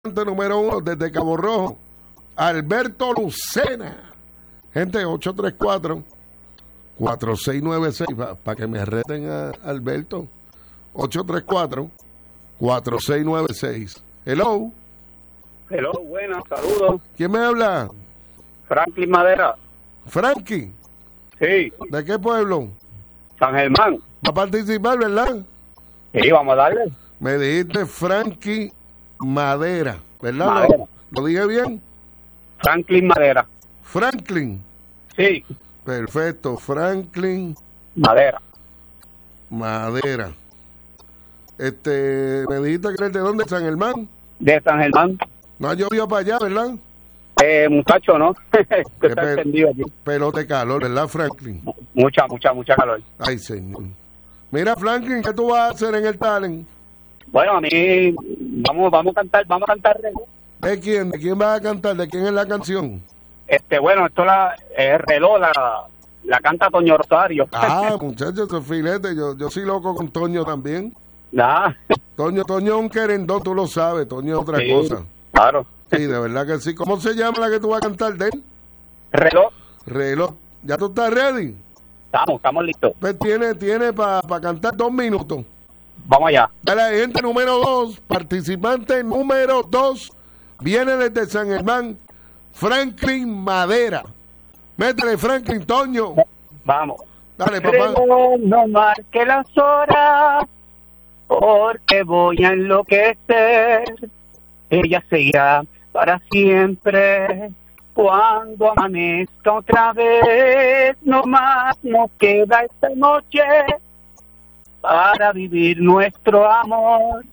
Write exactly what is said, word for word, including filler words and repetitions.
número uno desde Cabo Rojo, Alberto Lucena. Gente, ocho tres cuatro, cuatro seis nueve seis, para pa que me reten a Alberto. ocho tres cuatro, cuatro seis nueve seis. Hello. Hello, buenas, saludos. ¿Quién me habla? Franklin Madera. Frankie. Sí. ¿De qué pueblo? San Germán. Va a participar, ¿verdad? Sí, vamos a darle. Me dijiste Frankie Madera, ¿verdad? Madera. ¿Lo, ¿Lo dije bien? Franklin Madera. Franklin. Sí. Perfecto, Franklin Madera. Madera. Este, me dijiste que eres de dónde, San Germán. De San Germán. No ha llovido para allá, ¿verdad? Eh, muchacho, ¿no? que está pe encendido aquí. Pelote de calor, ¿verdad, Franklin? Mucha, mucha, mucha calor. Ay, señor. Mira, Franklin, ¿qué tú vas a hacer en el talent? Bueno, a mí, vamos, vamos a cantar, vamos a cantar. ¿De quién? ¿De quién vas a cantar? ¿De quién es la canción? Este, bueno, esto la, es reloj, la, la canta Toño Rosario. Ah, muchachos, eso es filete. Yo, yo soy loco con Toño también. Nah. Toño, Toño es un querendón, tú lo sabes. Toño es otra Sí, cosa. Claro. Sí, de verdad que sí. ¿Cómo se llama la que tú vas a cantar de él? Reloj. Reloj. ¿Ya tú estás ready? Estamos, estamos listos. Pues tiene, tiene para pa cantar dos minutos. Vamos allá. Dale, gente número dos, participante número dos, viene desde San Germán, Franklin Madera. Métele, Franklin, Toño. Vamos. Dale, papá. Reloj, no marque las horas, porque voy a enloquecer. Ella se irá para siempre cuando amanezca otra vez. No más nos queda esta noche para vivir nuestro amor.